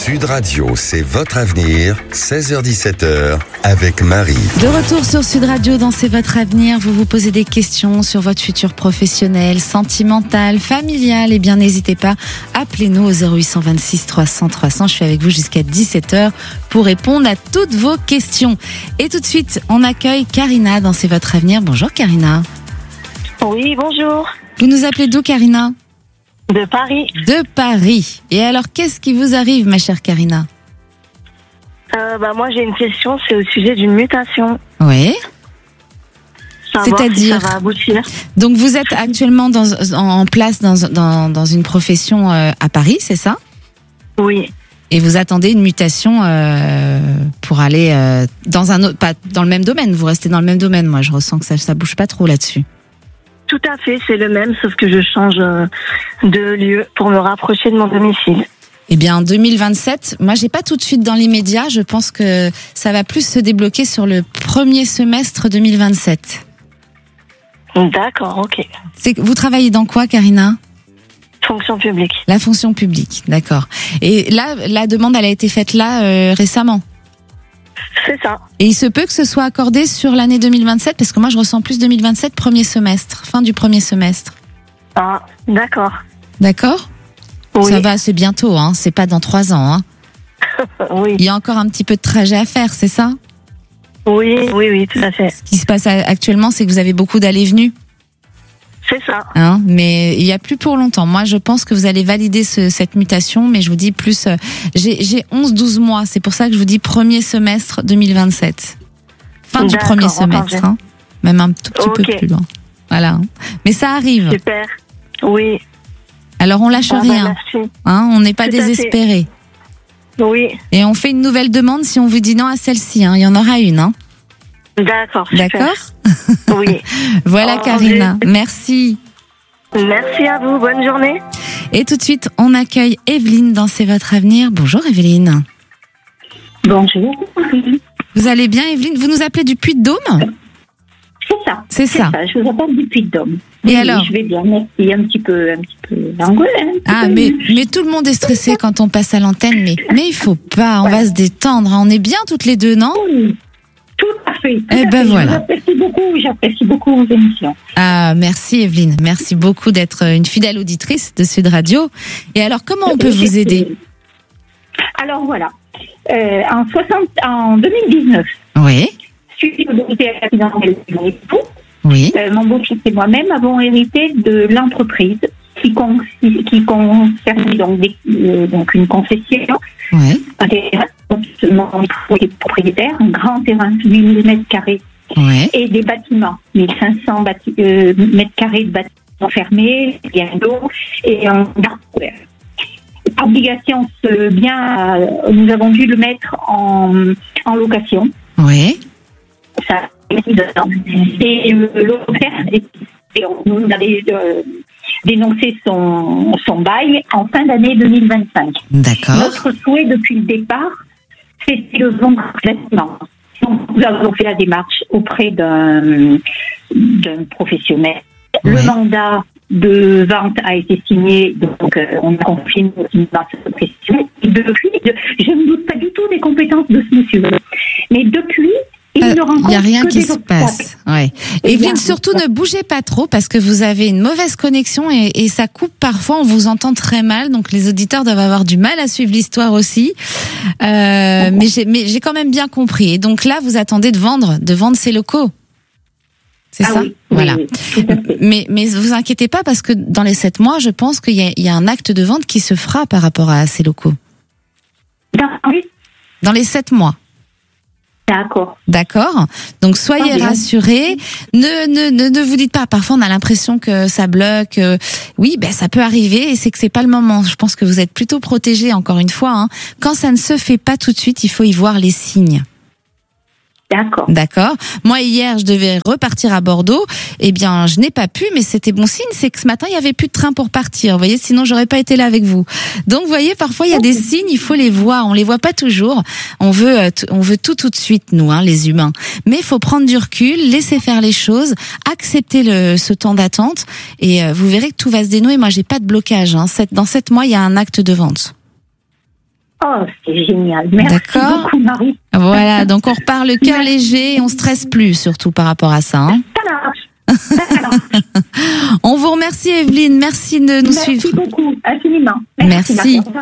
Sud Radio, c'est votre avenir, 16h-17h, avec Marie. De retour sur Sud Radio dans C'est votre avenir, vous vous posez des questions sur votre futur professionnel, sentimental, familial, et bien n'hésitez pas, appelez-nous au 0826 300 300, je suis avec vous jusqu'à 17h pour répondre à toutes vos questions. Et tout de suite, on accueille Karina dans C'est votre avenir. Bonjour Karina. Oui, bonjour. Vous nous appelez d'où Karina ? De Paris. De Paris. Et alors, qu'est-ce qui vous arrive, ma chère Karina ? Moi, j'ai une question, c'est au sujet d'une mutation. Oui. C'est-à-dire si ça va aboutir. Donc, vous êtes actuellement en place dans une profession à Paris, c'est ça ? Oui. Et vous attendez une mutation pour aller dans un autre, pas dans le même domaine. Vous restez dans le même domaine. Moi, je ressens que ça bouge pas trop là-dessus. Tout à fait, c'est le même, sauf que je change de lieu pour me rapprocher de mon domicile. Eh bien, en 2027, moi, j'ai pas tout de suite dans l'immédiat. Je pense que ça va plus se débloquer sur le premier semestre 2027. D'accord, ok. Vous travaillez dans quoi, Karina ? Fonction publique. La fonction publique, d'accord. Et là, la demande, elle a été faite là récemment ? C'est ça. Et il se peut que ce soit accordé sur l'année 2027, parce que moi, je ressens plus 2027, premier semestre, fin du premier semestre. Ah, d'accord. D'accord ? Oui. Ça va, c'est bientôt, hein. C'est pas dans 3 ans, hein. Oui. Il y a encore un petit peu de trajet à faire, c'est ça ? Oui, tout à fait. Ce qui se passe actuellement, c'est que vous avez beaucoup d'allées-venues. C'est ça. Hein, mais il y a plus pour longtemps. Moi, je pense que vous allez valider cette mutation, mais je vous dis plus, j'ai 11-12 mois. C'est pour ça que je vous dis premier semestre 2027. Fin du premier semestre, hein, même un tout petit peu plus loin. Voilà. Hein. Mais ça arrive. Super. Oui. Alors, on lâche rien. Merci. Hein, on n'est pas désespéré. Oui. Et on fait une nouvelle demande si on vous dit non à celle-ci. Hein. Il y en aura une. Hein. D'accord. Super. D'accord. Oui. Voilà, Karina. Merci. Merci à vous. Bonne journée. Et tout de suite, on accueille Evelyne dans C'est votre avenir. Bonjour, Evelyne. Bonjour. Vous allez bien, Evelyne ? Vous nous appelez du Puy-de-Dôme ? C'est ça. Je vous appelle du Puy-de-Dôme. Et alors ? Je vais bien, merci. Un petit peu d'Angoulême. Ah, mais tout le monde est stressé quand on passe à l'antenne, mais il faut pas, on va se détendre. On est bien toutes les deux, non ? Oui. Tout à fait. Eh ben voilà. J'apprécie beaucoup vos émissions. Ah, merci Evelyne. Merci beaucoup d'être une fidèle auditrice de Sud Radio. Et alors, comment on peut vous aider ? Alors voilà. En 2019. Oui. Suite au dossier accidentel de mon époux, oui. Mon beau-fils et moi-même avons hérité de l'entreprise qui concernait donc une concession. Oui. Mon époux est propriétaire, un grand terrain de 8000 m². Oui. Et des bâtiments, 1500 mètres carrés de bâtiments fermés, bien d'eau et un garde couvert. Par obligation, ce bien, nous avons dû le mettre en location. Oui. Ça, et l'opère, nous avait dénoncé son bail en fin d'année 2025. D'accord. Notre souhait depuis le départ, c'était de vendre complètement. Donc, nous avons fait la démarche auprès d'un professionnel. Oui. Le mandat de vente a été signé, donc on a confié dans cette question. Et depuis, je ne doute pas du tout des compétences de ce monsieur. Mais depuis, il n'y a rien qui se passe. Ouais. Evelyne, surtout ne bougez pas trop parce que vous avez une mauvaise connexion et ça coupe parfois, on vous entend très mal, donc les auditeurs doivent avoir du mal à suivre l'histoire aussi. Mais j'ai quand même bien compris. Et donc là, vous attendez de vendre ces locaux. C'est ça? Oui, voilà. Oui, mais vous inquiétez pas parce que dans les 7 mois, je pense qu'il y a un acte de vente qui se fera par rapport à ces locaux. Dans les 7 mois. D'accord. Donc soyez rassurés. Ne vous dites pas. Parfois on a l'impression que ça bloque. Oui, ça peut arriver et c'est que c'est pas le moment. Je pense que vous êtes plutôt protégés. Encore une fois, hein. Quand ça ne se fait pas tout de suite, il faut y voir les signes. D'accord. Moi, hier, je devais repartir à Bordeaux. Eh bien, je n'ai pas pu, mais c'était bon signe. C'est que ce matin, il y avait plus de train pour partir. Vous voyez, sinon, j'aurais pas été là avec vous. Donc, vous voyez, parfois, il y a des signes, il faut les voir. On les voit pas toujours. On veut tout de suite, nous, hein, les humains. Mais il faut prendre du recul, laisser faire les choses, accepter ce temps d'attente, et vous verrez que tout va se dénouer. Moi, j'ai pas de blocage, hein. Dans 7 mois, il y a un acte de vente. Oh, c'est génial. Merci D'accord. beaucoup, Marie. Voilà, donc on repart le cœur léger et on stresse plus surtout par rapport à ça. Hein. Ça marche. Ça marche. On vous remercie Evelyne, merci de nous suivre. Merci beaucoup, infiniment. Merci. Marie. Au revoir.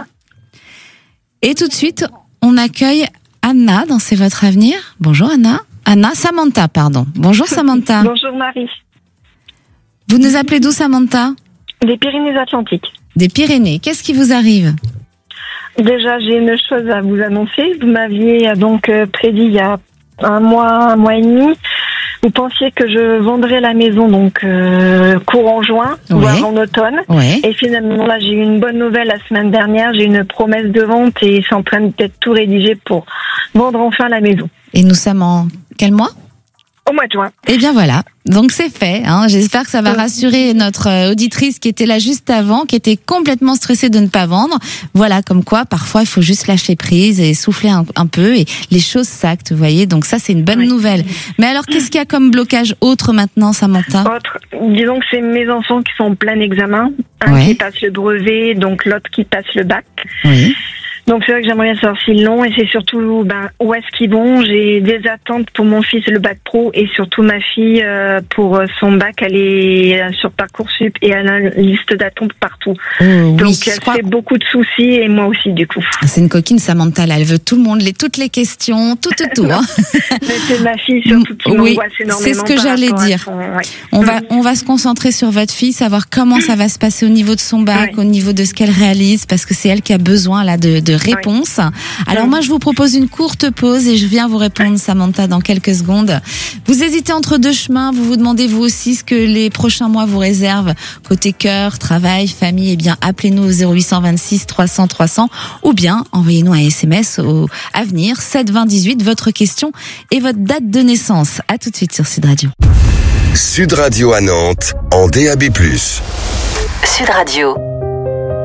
Et tout de suite, on accueille Anna dans C'est votre avenir. Bonjour Anna. Samantha, pardon. Bonjour Samantha. Bonjour Marie. Vous nous appelez d'où Samantha? Des Pyrénées-Atlantiques. Des Pyrénées. Qu'est-ce qui vous arrive? Déjà, j'ai une chose à vous annoncer. Vous m'aviez donc prédit il y a un mois et demi. Vous pensiez que je vendrais la maison donc courant juin, Oui. voire en automne. Oui. Et finalement, là, j'ai eu une bonne nouvelle la semaine dernière. J'ai une promesse de vente et c'est en train d'être tout rédigé pour vendre enfin la maison. Et nous sommes en quel mois? Au mois de juin. Eh bien voilà, donc c'est fait. Hein. J'espère que ça va rassurer notre auditrice qui était là juste avant, qui était complètement stressée de ne pas vendre. Voilà, comme quoi parfois il faut juste lâcher prise et souffler un peu et les choses s'actent, vous voyez. Donc ça c'est une bonne nouvelle. Mais alors qu'est-ce qu'il y a comme blocage autre maintenant, Samantha? Autre, disons que c'est mes enfants qui sont en plein examen. Un Ouais. qui passe le brevet, donc l'autre qui passe le bac. Oui. Donc c'est vrai que j'aimerais bien savoir s'ils l'ont et c'est surtout où est-ce qu'ils vont. J'ai des attentes pour mon fils le bac pro et surtout ma fille pour son bac. Elle est sur Parcoursup et elle a une liste d'attentes partout. Oh, Donc oui, je elle crois. fait beaucoup de soucis et moi aussi du coup. C'est une coquine Samantha, là. Elle veut tout le monde, toutes les questions, tout. Hein. Mais c'est ma fille surtout qui Oui, m'angoisse énormément. c'est ce que par j'allais rapport à dire. ouais. On va se concentrer sur votre fille, savoir comment ça va se passer au niveau de son bac, Ouais. au niveau de ce qu'elle réalise, parce que c'est elle qui a besoin là de réponses. Alors moi, je vous propose une courte pause et je viens vous répondre, Samantha, dans quelques secondes. Vous hésitez entre deux chemins, vous vous demandez vous aussi ce que les prochains mois vous réservent côté cœur, travail, famille. Eh bien, appelez-nous au 0826 300 300 ou bien envoyez-nous un SMS au avenir 7 20 18 votre question et votre date de naissance. À tout de suite sur Sud Radio. Sud Radio à Nantes, en DAB+. Sud Radio.